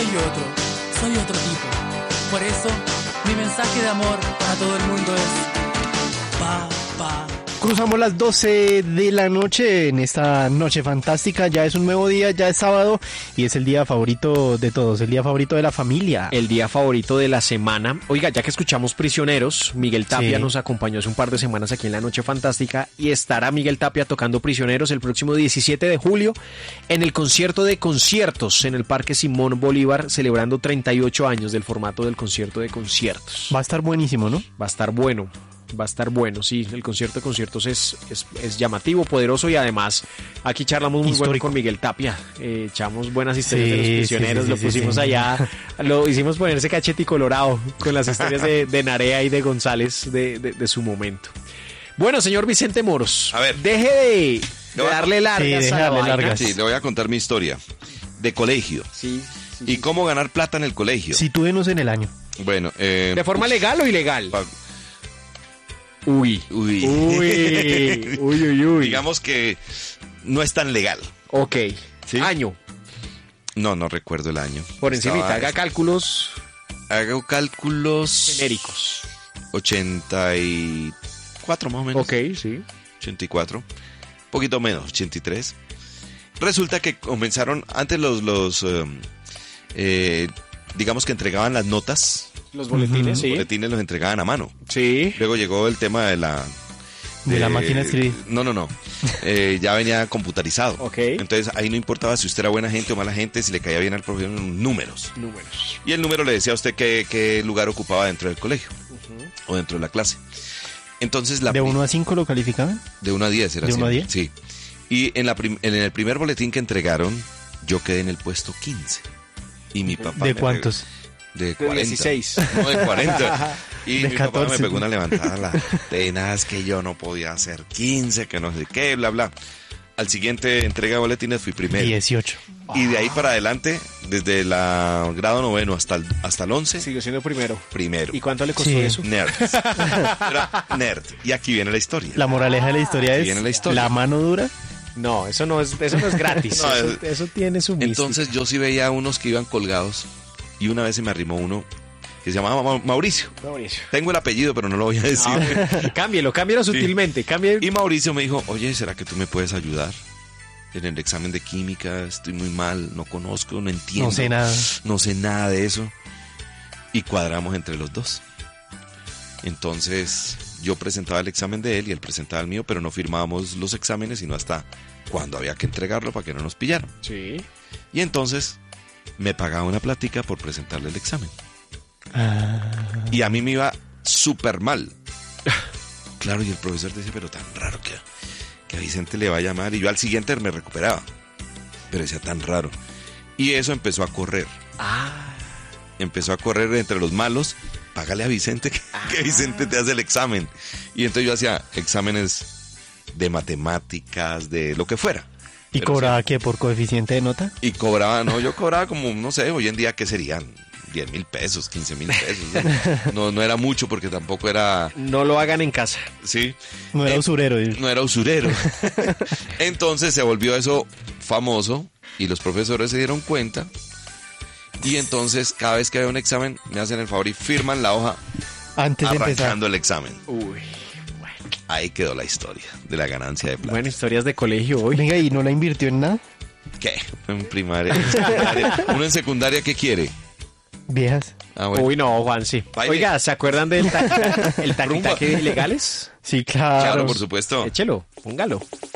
soy otro tipo. Por eso, mi mensaje de amor para todo el mundo es papá. Cruzamos las 12 de la noche en esta noche fantástica. Ya es un nuevo día, ya es sábado y es el día favorito de todos, el día favorito de la familia. El día favorito de la semana. Oiga, ya que escuchamos Prisioneros, Miguel Tapia Sí. nos acompañó hace un par de semanas aquí en la Noche Fantástica y estará Miguel Tapia tocando Prisioneros el próximo 17 de julio en el concierto de conciertos en el Parque Simón Bolívar, celebrando 38 años del formato del concierto de conciertos. Va a estar buenísimo, ¿no? Va a estar bueno. Va a estar bueno, sí, el concierto de conciertos es llamativo, poderoso y además aquí charlamos muy bueno Histórico. con Miguel Tapia, echamos buenas historias Sí, de los sí, prisioneros, sí, lo sí, pusimos sí. allá, lo hicimos ponerse cachete y colorado con las historias de Narea y de González de su momento. Bueno, señor Vicente Moros, A ver. deje de darle largas deje a la darle vaina. largas. Sí, le voy a contar mi historia de colegio Sí, y cómo ganar plata en el colegio. Sitúenos en el año. Bueno, ¿de forma legal o ilegal? pa- Uy. Uy. Uy. Digamos que no es tan legal. Ok, ¿Sí? año, No recuerdo el año. por encimita, haga cálculos Hago cálculos genéricos. 84 más o menos. Ok, sí. 84. Poquito menos, 83. Resulta que comenzaron antes digamos que entregaban las notas. Los boletines, Los sí. boletines los entregaban a mano. Sí. Luego llegó el tema de la máquina de escribir. No. Ya venía computarizado. Ok. Entonces ahí no importaba si usted era buena gente o mala gente, si le caía bien al profesor, números. Números. Y el número le decía a usted qué lugar ocupaba dentro del colegio o dentro de la clase. Entonces ¿De 1 a 5 lo calificaban? de 1 a 10 era ¿De 1 a siempre. 10? Sí. Y en el primer boletín que entregaron, yo quedé en el puesto 15. Y mi papá ¿De me cuántos? De 40. 16. No, de 40. Y De mi papá 14. me pegó una levantada la tenaz que yo no podía hacer 15, que no sé qué, bla, bla. Al siguiente entrega de boletines fui primero. 18. Y de ahí para adelante, desde el grado noveno hasta el 11, Siguió siendo primero. primero. ¿Y cuánto le costó Sí. eso? Nerd. Era nerd. Y aquí viene la historia. La moraleja de la historia Aquí es viene la historia. la mano dura. No, eso no es gratis. No, eso tiene su mística. Entonces yo sí veía a unos que iban colgados y una vez se me arrimó uno que se llamaba Mauricio. Mauricio. Tengo el apellido, pero no lo voy a decir. Cámbielo sutilmente. Cambie. Y Mauricio me dijo, oye, ¿será que tú me puedes ayudar? En el examen de química estoy muy mal, no conozco, no entiendo. No sé nada. No sé nada de eso. Y cuadramos entre los dos. Entonces yo presentaba el examen de él y él presentaba el mío, pero no firmábamos los exámenes sino hasta cuando había que entregarlo para que no nos pillaran. Sí. Y entonces me pagaba una plática por presentarle el examen. Y a mí me iba súper mal. Claro, y el profesor decía, pero tan raro que a Vicente le va a llamar. Y yo al siguiente me recuperaba. Pero decía, tan raro. Y eso empezó a correr. Empezó a correr entre los malos. Págale a Vicente, que Vicente te hace el examen. Y entonces yo hacía exámenes de matemáticas, de lo que fuera. ¿Y Pero cobraba sí. qué? ¿Por coeficiente de nota? Y cobraba, no, yo cobraba como, no sé, hoy en día, ¿qué serían? 10,000 pesos, 15,000 pesos. No era mucho porque tampoco era, No lo hagan en casa. sí. No era usurero. No era usurero. Entonces se volvió eso famoso y los profesores se dieron cuenta. Y entonces cada vez que había un examen me hacen el favor y firman la hoja Antes de empezar. arrancando el examen. Uy. Ahí quedó la historia de la ganancia de plata. Bueno, historias de colegio hoy. Venga, ¿y no la invirtió en nada? ¿Qué? En primaria, en secundaria. Uno en secundaria, ¿qué quiere? Viejas. Ah, bueno. Uy, no, Juan, sí. Baile. Oiga, ¿se acuerdan del taquitaque de ilegales? Sí, claro. Claro, por supuesto. Échelo, póngalo.